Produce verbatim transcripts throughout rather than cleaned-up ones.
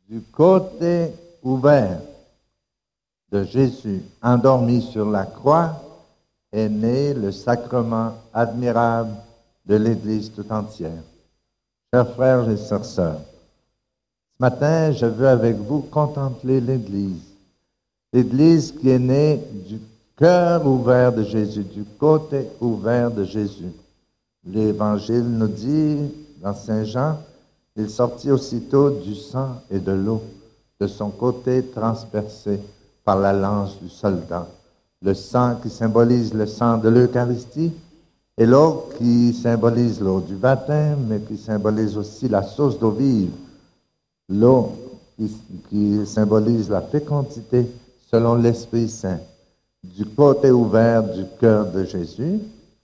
Du côté ouvert de Jésus, endormi sur la croix, est né le sacrement admirable de l'Église tout entière. Chers frères et chères sœurs, ce matin, je veux avec vous contempler l'Église. L'Église qui est née du cœur ouvert de Jésus, du côté ouvert de Jésus. L'Évangile nous dit, dans Saint Jean, il sortit aussitôt du sang et de l'eau, de son côté transpercé par la lance du soldat. Le sang qui symbolise le sang de l'Eucharistie et l'eau qui symbolise l'eau du baptême, mais qui symbolise aussi la source d'eau vive. L'eau qui, qui symbolise la fécondité selon l'Esprit Saint. Du côté ouvert du cœur de Jésus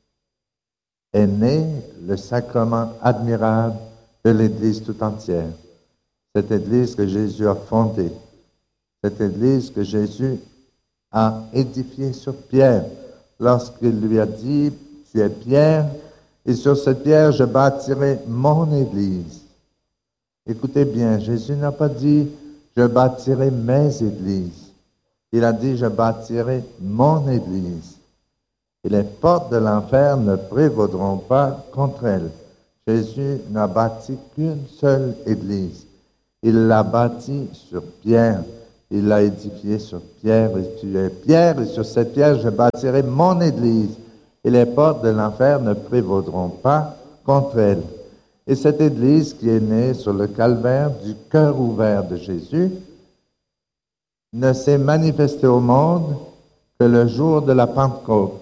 est né le sacrement admirable de l'Église tout entière. Cette Église que Jésus a fondée, cette Église que Jésus a édifiée sur Pierre, lorsqu'il lui a dit, tu es Pierre, et sur cette pierre je bâtirai mon Église. Écoutez bien, Jésus n'a pas dit, je bâtirai mes églises. Il a dit, je bâtirai mon Église. Et les portes de l'enfer ne prévaudront pas contre elle. Jésus n'a bâti qu'une seule Église. Il l'a bâtie sur Pierre. Il l'a édifiée sur Pierre. Et tu es Pierre, et sur cette pierre, je bâtirai mon Église. Et les portes de l'enfer ne prévaudront pas contre elle. Et cette Église qui est née sur le calvaire du cœur ouvert de Jésus ne s'est manifestée au monde que le jour de la Pentecôte.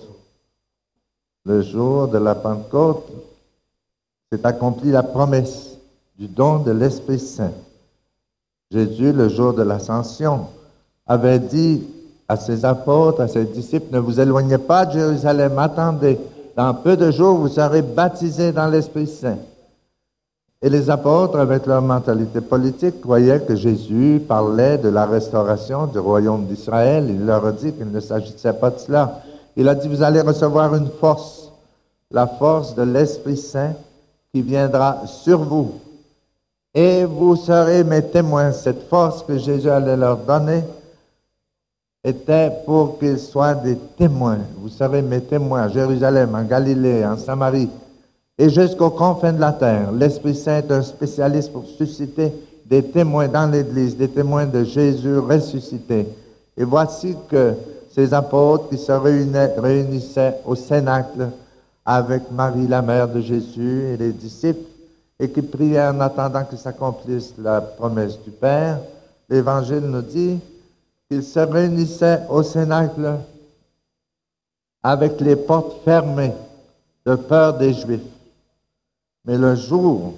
Le jour de la Pentecôte s'est accomplie la promesse du don de l'Esprit Saint. Jésus, le jour de l'Ascension, avait dit à ses apôtres, à ses disciples, ne vous éloignez pas de Jérusalem, attendez, dans peu de jours vous serez baptisés dans l'Esprit Saint. Et les apôtres, avec leur mentalité politique, croyaient que Jésus parlait de la restauration du royaume d'Israël. Il leur a dit qu'il ne s'agissait pas de cela. Il a dit, vous allez recevoir une force, la force de l'Esprit Saint qui viendra sur vous. Et vous serez mes témoins. Cette force que Jésus allait leur donner était pour qu'ils soient des témoins. Vous serez mes témoins à Jérusalem, en Galilée, en Samarie, et jusqu'aux confins de la terre. L'Esprit Saint est un spécialiste pour susciter des témoins dans l'Église, des témoins de Jésus ressuscité. Et voici que ces apôtres qui se réunissaient au Cénacle avec Marie, la mère de Jésus, et les disciples, et qui priaient en attendant que s'accomplisse la promesse du Père, l'Évangile nous dit qu'ils se réunissaient au Cénacle avec les portes fermées de peur des Juifs. Mais le jour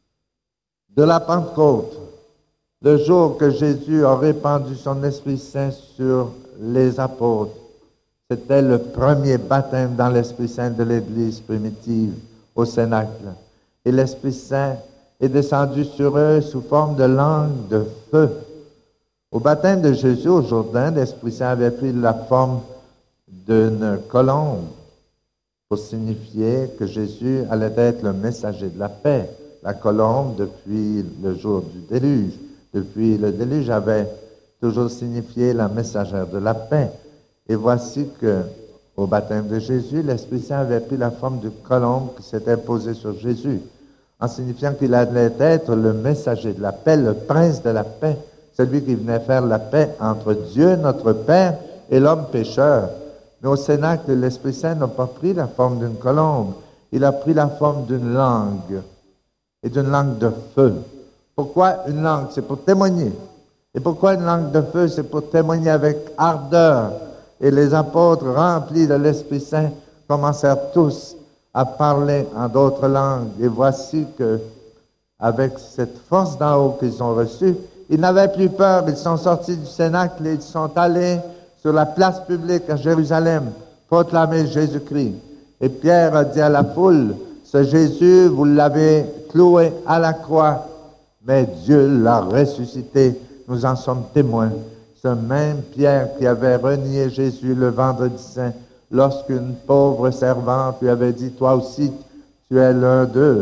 de la Pentecôte, le jour que Jésus a répandu son Esprit Saint sur les apôtres, c'était le premier baptême dans l'Esprit Saint de l'Église primitive au Cénacle. Et l'Esprit Saint est descendu sur eux sous forme de langue de feu. Au baptême de Jésus au Jourdain, l'Esprit Saint avait pris la forme d'une colombe, pour signifier que Jésus allait être le messager de la paix. La colombe, depuis le jour du déluge, depuis le déluge, avait toujours signifié la messagère de la paix. Et voici que, au baptême de Jésus, l'Esprit Saint avait pris la forme d'une colombe qui s'était posée sur Jésus, en signifiant qu'il allait être le messager de la paix, le prince de la paix, celui qui venait faire la paix entre Dieu, notre Père, et l'homme pécheur. Mais au Cénacle, l'Esprit Saint n'a pas pris la forme d'une colombe. Il a pris la forme d'une langue, et d'une langue de feu. Pourquoi une langue? C'est pour témoigner. Et pourquoi une langue de feu? C'est pour témoigner avec ardeur. Et les apôtres, remplis de l'Esprit Saint, commencèrent tous à parler en d'autres langues. Et voici que, avec cette force d'en haut qu'ils ont reçue, ils n'avaient plus peur. Ils sont sortis du Cénacle et ils sont allés sur la place publique à Jérusalem, proclamer Jésus-Christ. Et Pierre a dit à la foule, ce Jésus, vous l'avez cloué à la croix, mais Dieu l'a ressuscité. Nous en sommes témoins. Ce même Pierre qui avait renié Jésus le vendredi saint, lorsqu'une pauvre servante lui avait dit, toi aussi, tu es l'un d'eux.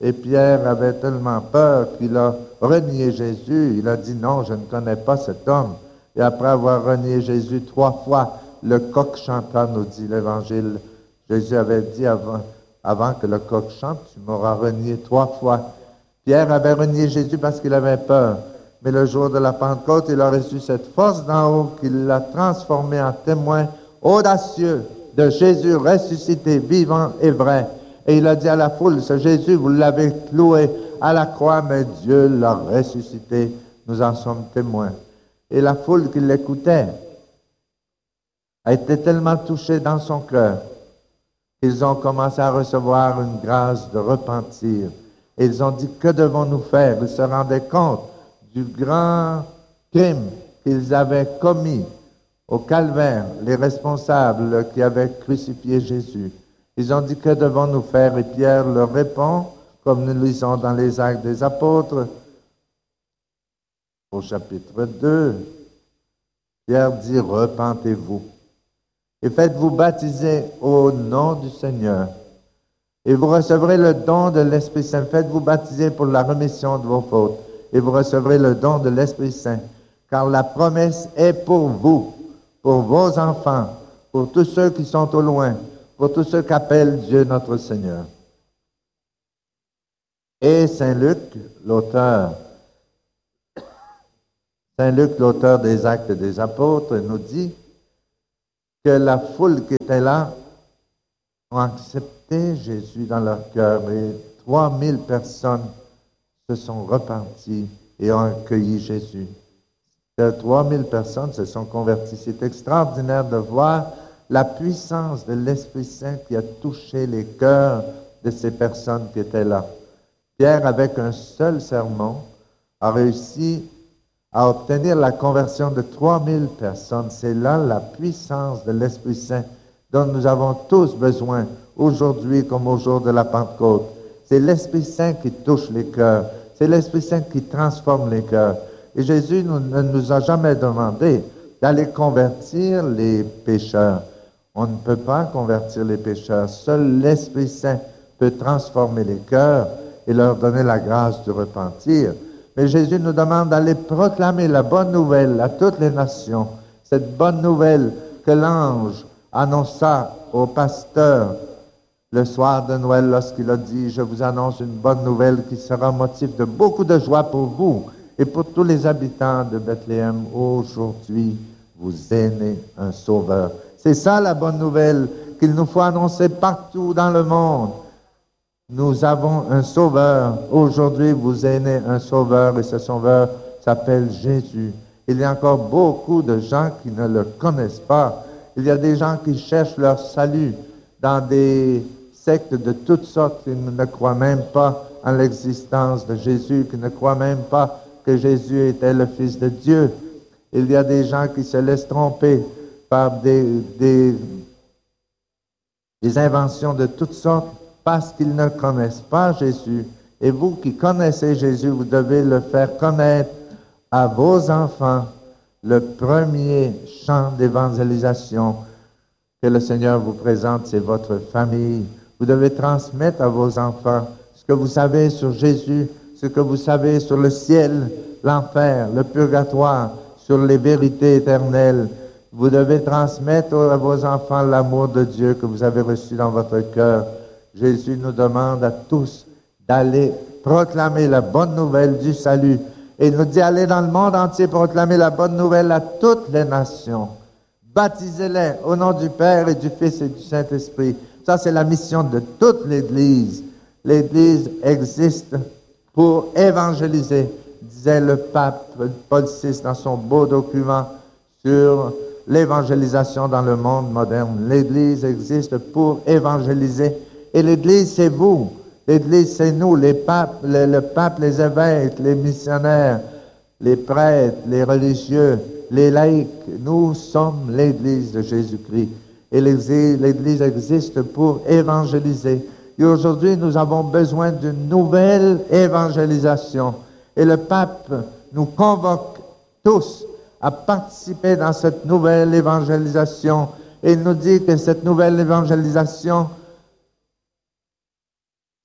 Et Pierre avait tellement peur qu'il a renié Jésus. Il a dit non, je ne connais pas cet homme. Et après avoir renié Jésus trois fois, le coq chanta, nous dit l'Évangile. Jésus avait dit avant, avant que le coq chante, tu m'auras renié trois fois. Pierre avait renié Jésus parce qu'il avait peur. Mais le jour de la Pentecôte, il a reçu cette force d'en haut qui l'a transformé en témoin audacieux de Jésus ressuscité, vivant et vrai. Et il a dit à la foule, ce Jésus, vous l'avez cloué à la croix, mais Dieu l'a ressuscité. Nous en sommes témoins. Et la foule qui l'écoutait a été tellement touchée dans son cœur qu'ils ont commencé à recevoir une grâce de repentir. Et ils ont dit, que devons-nous faire? Ils se rendaient compte du grand crime qu'ils avaient commis au calvaire, les responsables qui avaient crucifié Jésus. Ils ont dit, que devons-nous faire? Et Pierre leur répond, comme nous lisons dans les Actes des Apôtres, au chapitre deux, Pierre dit, repentez-vous et faites-vous baptiser au nom du Seigneur. Et vous recevrez le don de l'Esprit Saint. Faites-vous baptiser pour la rémission de vos fautes. Et vous recevrez le don de l'Esprit Saint. Car la promesse est pour vous, pour vos enfants, pour tous ceux qui sont au loin, pour tous ceux qu'appelle Dieu notre Seigneur. Et Saint Luc, l'auteur, Saint Luc, l'auteur des Actes des Apôtres, nous dit que la foule qui était là ont accepté Jésus dans leur cœur et trois mille personnes se sont repenties et ont accueilli Jésus. trois mille personnes se sont converties. C'est extraordinaire de voir la puissance de l'Esprit Saint qui a touché les cœurs de ces personnes qui étaient là. Pierre, avec un seul sermon, a réussi à obtenir la conversion de trois mille personnes. C'est là la puissance de l'Esprit Saint dont nous avons tous besoin aujourd'hui comme au jour de la Pentecôte. C'est l'Esprit Saint qui touche les cœurs. C'est l'Esprit Saint qui transforme les cœurs. Et Jésus nous, ne nous a jamais demandé d'aller convertir les pécheurs. On ne peut pas convertir les pécheurs. Seul l'Esprit Saint peut transformer les cœurs et leur donner la grâce de repentir. Mais Jésus nous demande d'aller proclamer la bonne nouvelle à toutes les nations. Cette bonne nouvelle que l'ange annonça au pasteur le soir de Noël lorsqu'il a dit « Je vous annonce une bonne nouvelle qui sera motif de beaucoup de joie pour vous et pour tous les habitants de Bethléem. Aujourd'hui, vous est né un sauveur. » C'est ça la bonne nouvelle qu'il nous faut annoncer partout dans le monde. Nous avons un sauveur. Aujourd'hui, vous est né un sauveur et ce sauveur s'appelle Jésus. Il y a encore beaucoup de gens qui ne le connaissent pas. Il y a des gens qui cherchent leur salut dans des sectes de toutes sortes qui ne croient même pas en l'existence de Jésus, qui ne croient même pas que Jésus était le Fils de Dieu. Il y a des gens qui se laissent tromper par des, des, des inventions de toutes sortes parce qu'ils ne connaissent pas Jésus. Et vous qui connaissez Jésus, vous devez le faire connaître à vos enfants. Le premier champ d'évangélisation que le Seigneur vous présente, c'est votre famille. Vous devez transmettre à vos enfants ce que vous savez sur Jésus, ce que vous savez sur le ciel, l'enfer, le purgatoire, sur les vérités éternelles. Vous devez transmettre à vos enfants l'amour de Dieu que vous avez reçu dans votre cœur. Jésus nous demande à tous d'aller proclamer la bonne nouvelle du salut. Et il nous dit, allez dans le monde entier proclamer la bonne nouvelle à toutes les nations. Baptisez-les au nom du Père et du Fils et du Saint-Esprit. Ça, c'est la mission de toute l'Église. L'Église existe pour évangéliser, disait le pape Paul six dans son beau document sur l'évangélisation dans le monde moderne. L'Église existe pour évangéliser. Et l'Église, c'est vous. L'Église, c'est nous, les papes, le, le pape, les évêques, les missionnaires, les prêtres, les religieux, les laïcs. Nous sommes l'Église de Jésus-Christ. Et l'Église existe pour évangéliser. Et aujourd'hui, nous avons besoin d'une nouvelle évangélisation. Et le pape nous convoque tous à participer dans cette nouvelle évangélisation. Et il nous dit que cette nouvelle évangélisation,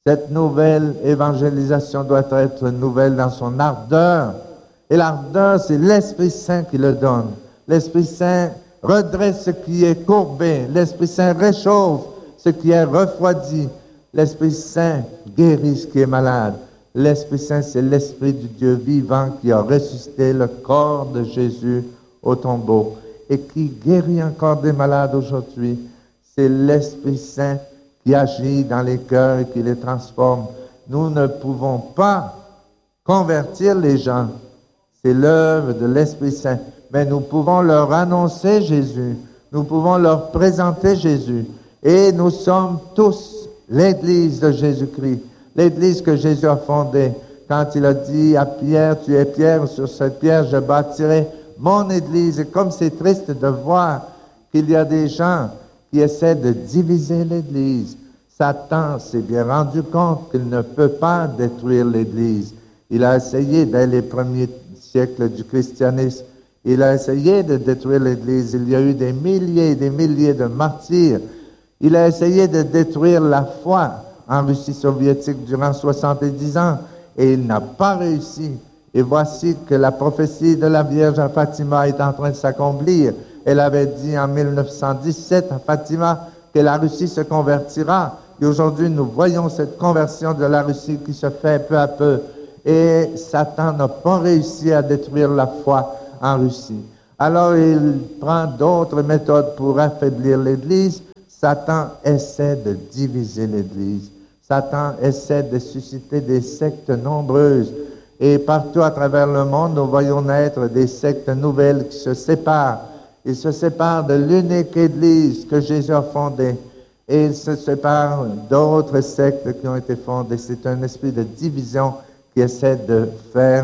Cette nouvelle évangélisation doit être nouvelle dans son ardeur. Et l'ardeur, c'est l'Esprit Saint qui le donne. L'Esprit Saint redresse ce qui est courbé. L'Esprit Saint réchauffe ce qui est refroidi. L'Esprit Saint guérit ce qui est malade. L'Esprit Saint, c'est l'Esprit du Dieu vivant qui a ressuscité le corps de Jésus au tombeau et qui guérit encore des malades aujourd'hui. C'est l'Esprit Saint qui agit dans les cœurs et qui les transforme. Nous ne pouvons pas convertir les gens. C'est l'œuvre de l'Esprit Saint. Mais nous pouvons leur annoncer Jésus. Nous pouvons leur présenter Jésus. Et nous sommes tous l'Église de Jésus-Christ. L'Église que Jésus a fondée. Quand il a dit à Pierre, tu es Pierre, sur cette pierre je bâtirai mon Église. Et comme c'est triste de voir qu'il y a des gens qui essaie de diviser l'Église. Satan s'est bien rendu compte qu'il ne peut pas détruire l'Église. Il a essayé dès les premiers siècles du christianisme. Il a essayé de détruire l'Église. Il y a eu des milliers et des milliers de martyrs. Il a essayé de détruire la foi en Russie soviétique durant soixante-dix ans et il n'a pas réussi. Et voici que la prophétie de la Vierge à Fatima est en train de s'accomplir. Elle avait dit en mille neuf cent dix-sept à Fatima que la Russie se convertira. Et aujourd'hui, nous voyons cette conversion de la Russie qui se fait peu à peu. Et Satan n'a pas réussi à détruire la foi en Russie. Alors, il prend d'autres méthodes pour affaiblir l'Église. Satan essaie de diviser l'Église. Satan essaie de susciter des sectes nombreuses. Et partout à travers le monde, nous voyons naître des sectes nouvelles qui se séparent. Ils se séparent de l'unique Église que Jésus a fondée. Et ils se séparent d'autres sectes qui ont été fondées. C'est un esprit de division qui essaie de faire,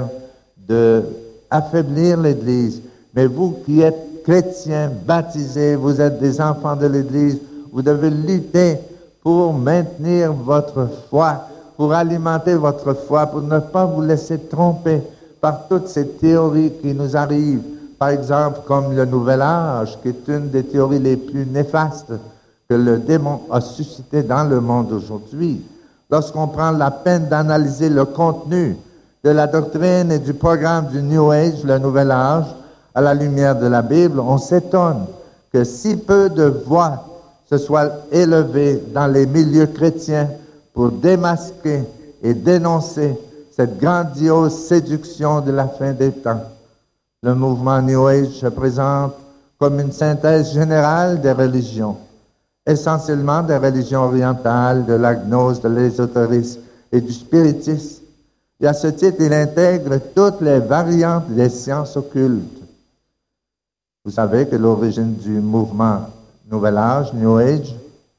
de affaiblir l'Église. Mais vous qui êtes chrétiens, baptisés, vous êtes des enfants de l'Église, vous devez lutter pour maintenir votre foi, pour alimenter votre foi, pour ne pas vous laisser tromper par toutes ces théories qui nous arrivent. Par exemple, comme le Nouvel Âge, qui est une des théories les plus néfastes que le démon a suscité dans le monde aujourd'hui. Lorsqu'on prend la peine d'analyser le contenu de la doctrine et du programme du New Age, le Nouvel Âge, à la lumière de la Bible, on s'étonne que si peu de voix se soient élevées dans les milieux chrétiens pour démasquer et dénoncer cette grandiose séduction de la fin des temps. Le mouvement New Age se présente comme une synthèse générale des religions, essentiellement des religions orientales, de la gnose, de l'ésotérisme et du spiritisme. Et à ce titre, il intègre toutes les variantes des sciences occultes. Vous savez que l'origine du mouvement Nouvel Âge, New Age,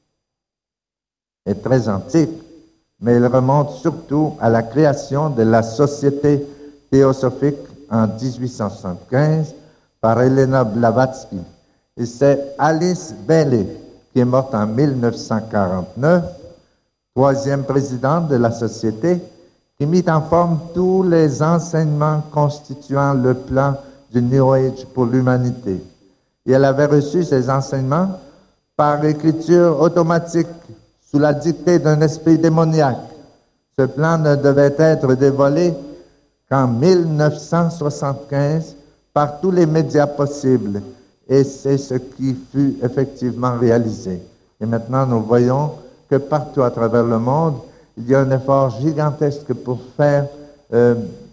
est très antique, mais il remonte surtout à la création de la Société théosophique en dix-huit cent soixante-quinze par Helena Blavatsky. Et c'est Alice Bailey, qui est morte en mille neuf cent quarante-neuf, troisième présidente de la Société, qui mit en forme tous les enseignements constituant le plan du New Age pour l'humanité. Et elle avait reçu ces enseignements par écriture automatique sous la dictée d'un esprit démoniaque. Ce plan ne devait être dévoilé qu'en mille neuf cent soixante-quinze par tous les médias possibles. Et c'est ce qui fut effectivement réalisé. Et maintenant, nous voyons que partout à travers le monde, il y a un effort gigantesque pour faire euh,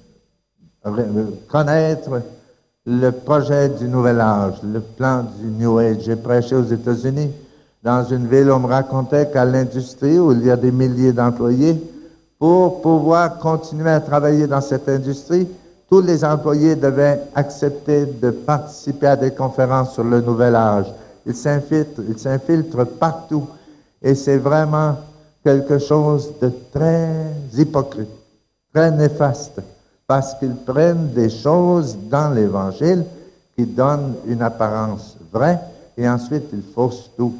connaître le projet du Nouvel Âge, le plan du New Age. J'ai prêché aux États-Unis, dans une ville, on me racontait qu'à l'industrie, où il y a des milliers d'employés, pour pouvoir continuer à travailler dans cette industrie, tous les employés devaient accepter de participer à des conférences sur le Nouvel Âge. Ils s'infiltrent, ils s'infiltrent partout. Et c'est vraiment quelque chose de très hypocrite, très néfaste, parce qu'ils prennent des choses dans l'Évangile qui donnent une apparence vraie et ensuite ils faussent tout.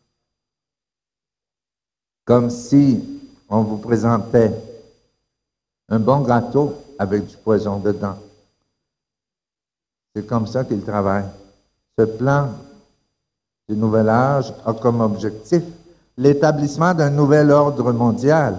Comme si on vous présentait un bon gâteau avec du poison dedans. C'est comme ça qu'ils travaillent. Ce plan du Nouvel Âge a comme objectif l'établissement d'un nouvel ordre mondial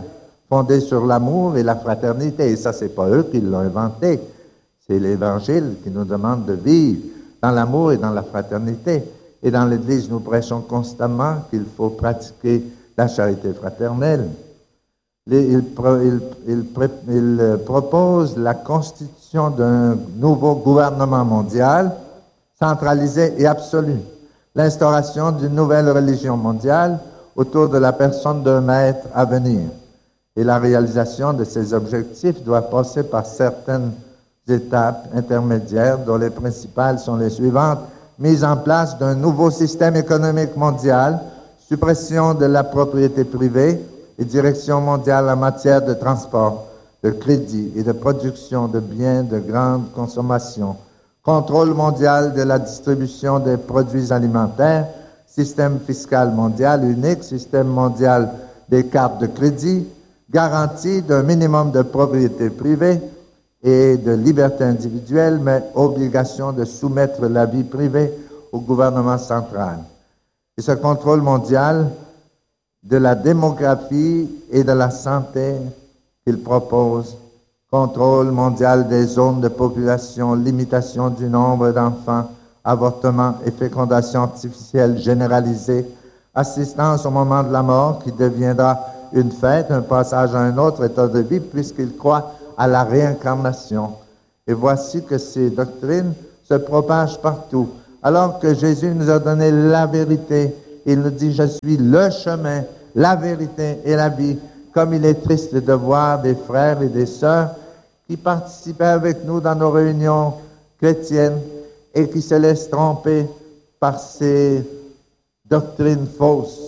fondée sur l'amour et la fraternité. Et ça, c'est pas eux qui l'ont inventé. C'est l'Évangile qui nous demande de vivre dans l'amour et dans la fraternité. Et dans l'Église, nous prêchons constamment qu'il faut pratiquer la charité fraternelle. Il, il, il, il propose la constitution d'un nouveau gouvernement mondial, centralisé et absolu, l'instauration d'une nouvelle religion mondiale autour de la personne d'un maître à venir. Et la réalisation de ces objectifs doit passer par certaines étapes intermédiaires, dont les principales sont les suivantes: mise en place d'un nouveau système économique mondial, suppression de la propriété privée et direction mondiale en matière de transport, de crédit et de production de biens de grande consommation, contrôle mondial de la distribution des produits alimentaires, système fiscal mondial unique, système mondial des cartes de crédit, garantie d'un minimum de propriété privée et de liberté individuelle, mais obligation de soumettre la vie privée au gouvernement central. Et ce contrôle mondial de la démographie et de la santé qu'il propose, contrôle mondial des zones de population, limitation du nombre d'enfants, avortement et fécondation artificielle généralisée, assistance au moment de la mort qui deviendra une fête, un passage à un autre état de vie puisqu'il croit à la réincarnation. Et voici que ces doctrines se propagent partout. Alors que Jésus nous a donné la vérité, il nous dit: je suis le chemin, la vérité et la vie. Comme il est triste de voir des frères et des sœurs qui participaient avec nous dans nos réunions chrétiennes et qui se laissent tromper par ces doctrines fausses.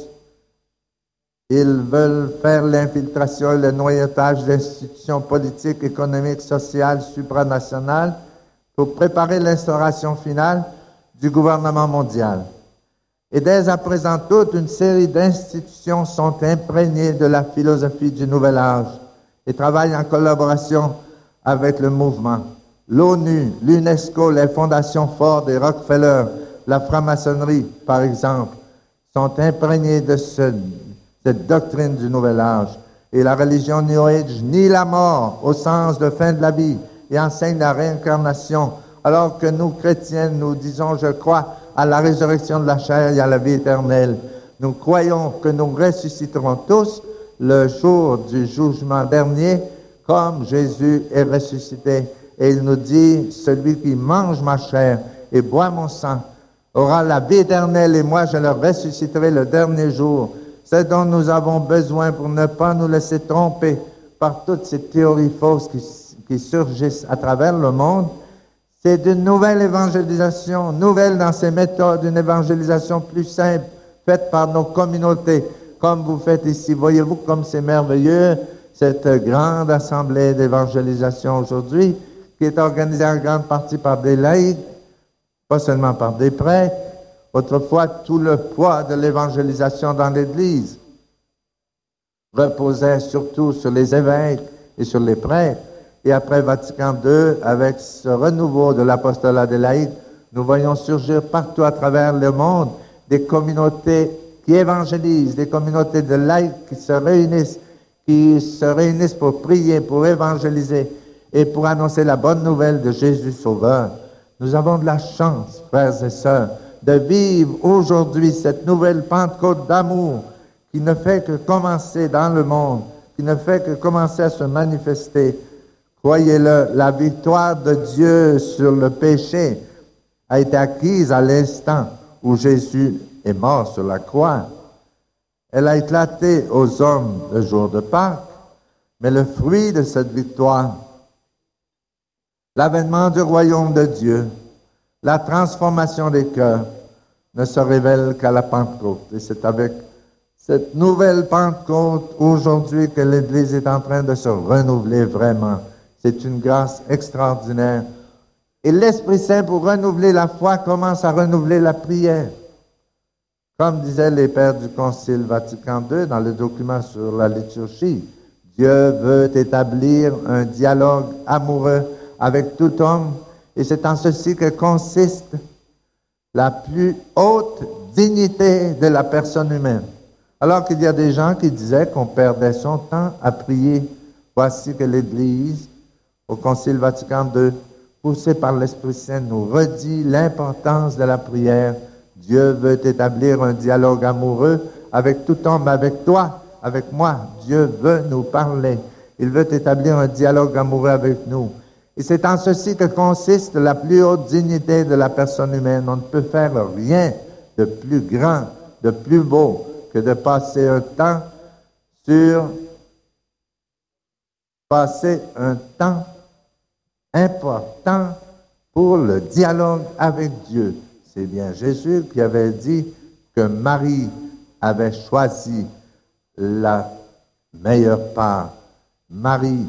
Ils veulent faire l'infiltration et le noyautage d'institutions politiques, économiques, sociales, supranationales pour préparer l'instauration finale du gouvernement mondial. Et dès à présent, toute une série d'institutions sont imprégnées de la philosophie du Nouvel Âge et travaillent en collaboration avec le mouvement. L'ONU, l'UNESCO, les fondations Ford et Rockefeller, la franc-maçonnerie, par exemple, sont imprégnées de ce cette doctrine du Nouvel Âge. Et la religion New Age nie la mort au sens de fin de la vie et enseigne la réincarnation, alors que nous, chrétiens, nous disons: je crois à la résurrection de la chair et à la vie éternelle. Nous croyons que nous ressusciterons tous le jour du jugement dernier, comme Jésus est ressuscité. Et il nous dit: celui qui mange ma chair et boit mon sang aura la vie éternelle, et moi je le ressusciterai le dernier jour. C'est dont nous avons besoin pour ne pas nous laisser tromper par toutes ces théories fausses qui, qui surgissent à travers le monde. C'est d'une nouvelle évangélisation, nouvelle dans ses méthodes, une évangélisation plus simple, faite par nos communautés, comme vous faites ici. Voyez-vous comme c'est merveilleux, cette grande assemblée d'évangélisation aujourd'hui, qui est organisée en grande partie par des laïcs, pas seulement par des prêtres. Autrefois, tout le poids de l'évangélisation dans l'Église reposait surtout sur les évêques et sur les prêtres. Et après Vatican deux, avec ce renouveau de l'apostolat des laïcs, nous voyons surgir partout à travers le monde des communautés qui évangélisent, des communautés de laïcs qui se réunissent, qui se réunissent pour prier, pour évangéliser et pour annoncer la bonne nouvelle de Jésus Sauveur. Nous avons de la chance, frères et sœurs, de vivre aujourd'hui cette nouvelle Pentecôte d'amour qui ne fait que commencer dans le monde, qui ne fait que commencer à se manifester. Croyez-le, la victoire de Dieu sur le péché a été acquise à l'instant où Jésus est mort sur la croix. Elle a éclaté aux hommes le jour de Pâques, mais le fruit de cette victoire, l'avènement du royaume de Dieu, la transformation des cœurs, ne se révèle qu'à la Pentecôte. Et c'est avec cette nouvelle Pentecôte aujourd'hui que l'Église est en train de se renouveler vraiment. C'est une grâce extraordinaire. Et l'Esprit Saint, pour renouveler la foi, commence à renouveler la prière. Comme disaient les pères du Concile Vatican deux dans le document sur la liturgie, Dieu veut établir un dialogue amoureux avec tout homme, et c'est en ceci que consiste la plus haute dignité de la personne humaine. Alors qu'il y a des gens qui disaient qu'on perdait son temps à prier, voici que l'Église, au Concile Vatican deux, poussée par l'Esprit Saint, nous redit l'importance de la prière. Dieu veut établir un dialogue amoureux avec tout homme, avec toi, avec moi. Dieu veut nous parler. Il veut établir un dialogue amoureux avec nous. Et c'est en ceci que consiste la plus haute dignité de la personne humaine. On ne peut faire rien de plus grand, de plus beau que de passer un temps sur, passer un temps important pour le dialogue avec Dieu. C'est bien Jésus qui avait dit que Marie avait choisi la meilleure part. Marie,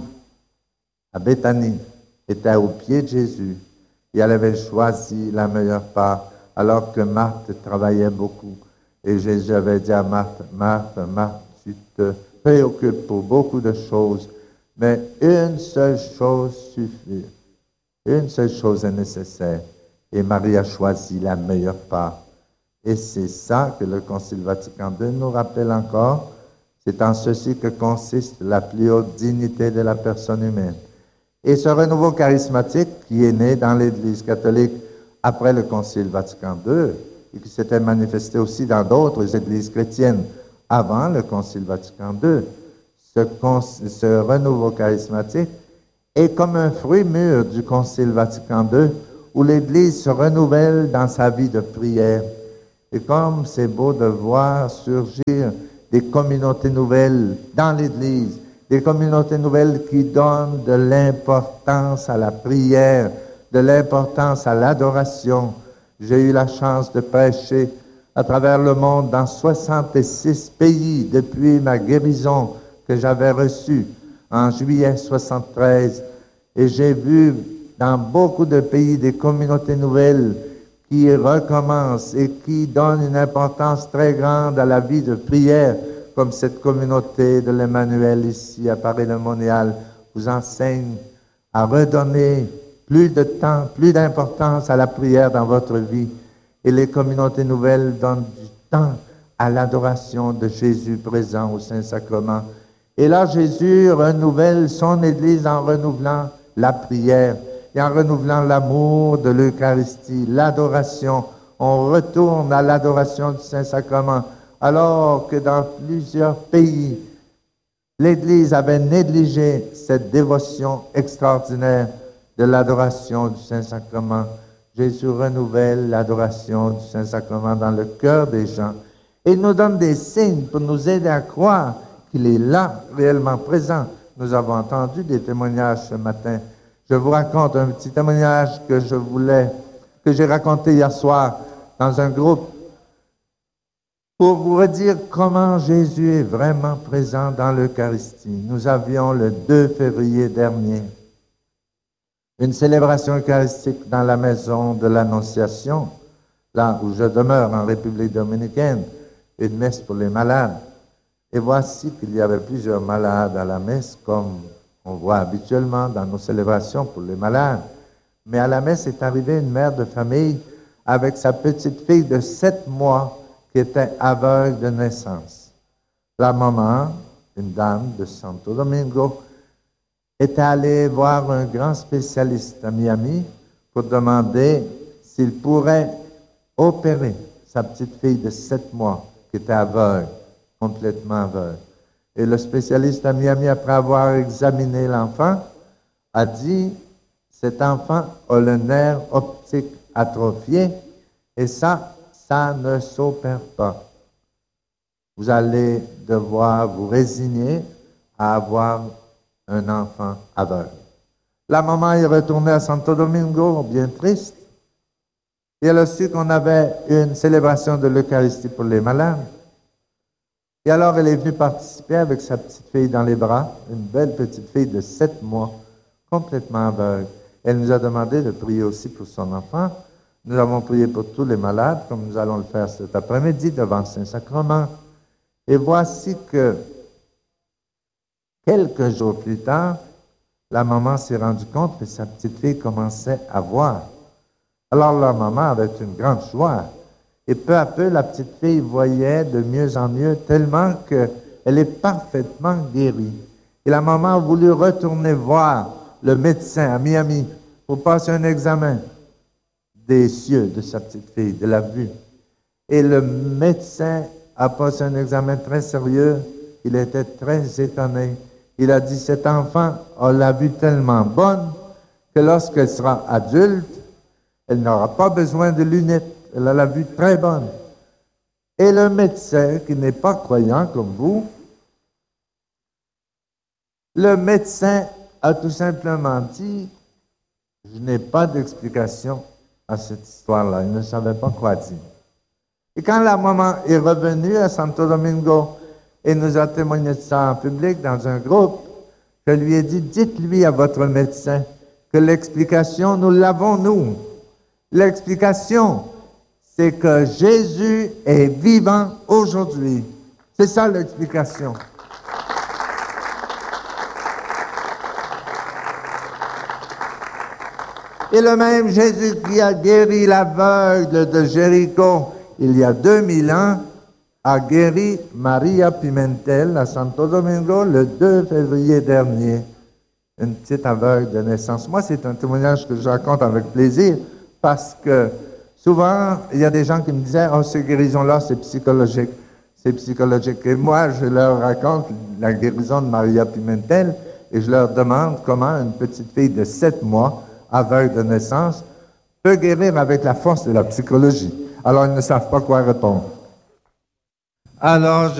à Béthanie, était au pied de Jésus et elle avait choisi la meilleure part, alors que Marthe travaillait beaucoup. Et Jésus avait dit à Marthe, Marthe, Marthe, tu te préoccupes pour beaucoup de choses, mais une seule chose suffit. Une seule chose est nécessaire. Et Marie a choisi la meilleure part. Et c'est ça que le Concile Vatican deux nous rappelle encore. C'est en ceci que consiste la plus haute dignité de la personne humaine. Et ce renouveau charismatique qui est né dans l'Église catholique après le Concile Vatican deux, et qui s'était manifesté aussi dans d'autres églises chrétiennes avant le Concile Vatican deux, ce, ce renouveau charismatique est comme un fruit mûr du Concile Vatican deux, où l'Église se renouvelle dans sa vie de prière. Et comme c'est beau de voir surgir des communautés nouvelles dans l'Église, des communautés nouvelles qui donnent de l'importance à la prière, de l'importance à l'adoration. J'ai eu la chance de prêcher à travers le monde dans soixante-six pays depuis ma guérison que j'avais reçue en juillet soixante-treize. Et j'ai vu dans beaucoup de pays des communautés nouvelles qui recommencent et qui donnent une importance très grande à la vie de prière, comme cette communauté de l'Emmanuel ici à Paris-le-Monial vous enseigne à redonner plus de temps, plus d'importance à la prière dans votre vie. Et les communautés nouvelles donnent du temps à l'adoration de Jésus présent au Saint-Sacrement. Et là, Jésus renouvelle son Église en renouvelant la prière et en renouvelant l'amour de l'Eucharistie, l'adoration. On retourne à l'adoration du Saint-Sacrement, alors que dans plusieurs pays, l'Église avait négligé cette dévotion extraordinaire de l'adoration du Saint-Sacrement. Jésus renouvelle l'adoration du Saint-Sacrement dans le cœur des gens et nous donne des signes pour nous aider à croire qu'il est là, réellement présent. Nous avons entendu des témoignages ce matin. Je vous raconte un petit témoignage que je voulais, que j'ai raconté hier soir dans un groupe pour vous redire comment Jésus est vraiment présent dans l'Eucharistie. Nous avions le deux février dernier une célébration eucharistique dans la maison de l'Annonciation, là où je demeure en République dominicaine, une messe pour les malades. Et voici qu'il y avait plusieurs malades à la messe, comme on voit habituellement dans nos célébrations pour les malades. Mais à la messe est arrivée une mère de famille avec sa petite fille de sept mois qui était aveugle de naissance. La maman, une dame de Santo Domingo, était allée voir un grand spécialiste à Miami pour demander s'il pourrait opérer sa petite fille de sept mois qui était aveugle, complètement aveugle. Et le spécialiste à Miami, après avoir examiné l'enfant, a dit « Cet enfant a le nerf optique atrophié et ça, ça ne s'opère pas. Vous allez devoir vous résigner à avoir un enfant aveugle. » La maman est retournée à Santo Domingo, bien triste, et elle a su qu'on avait une célébration de l'Eucharistie pour les malades. Et alors, elle est venue participer avec sa petite fille dans les bras, une belle petite fille de sept mois, complètement aveugle. Elle nous a demandé de prier aussi pour son enfant. Nous avons prié pour tous les malades, comme nous allons le faire cet après-midi devant le Saint-Sacrement. Et voici que quelques jours plus tard, la maman s'est rendue compte que sa petite fille commençait à voir. Alors la maman avait une grande joie Et peu à peu, la petite fille voyait de mieux en mieux, tellement qu'elle est parfaitement guérie. Et la maman a voulu retourner voir le médecin à Miami pour passer un examen des cieux de sa petite fille, de la vue. Et le médecin a passé un examen très sérieux. Il était très étonné. Il a dit, cet enfant a la vue tellement bonne que lorsqu'elle sera adulte, elle n'aura pas besoin de lunettes. Elle a la vue très bonne. Et le médecin, qui n'est pas croyant comme vous, le médecin a tout simplement dit, je n'ai pas d'explication à cette histoire-là. Il ne savait pas quoi dire. Et quand la maman est revenue à Santo Domingo et nous a témoigné de ça en public dans un groupe, je lui ai dit, dites-lui à votre médecin que l'explication, nous l'avons nous. L'explication, c'est que Jésus est vivant aujourd'hui. C'est ça l'explication. Et le même Jésus qui a guéri l'aveugle de Jéricho il y a deux mille ans, a guéri Maria Pimentel à Santo Domingo le deux février dernier, une petite aveugle de naissance. Moi, c'est un témoignage que je raconte avec plaisir parce que souvent, il y a des gens qui me disaient « Oh, ces guérisons-là, c'est psychologique, c'est psychologique. » Et moi, je leur raconte la guérison de Maria Pimentel et je leur demande comment une petite fille de sept mois, aveugle de naissance, peut guérir avec la force de la psychologie. Alors, ils ne savent pas quoi répondre. Alors, je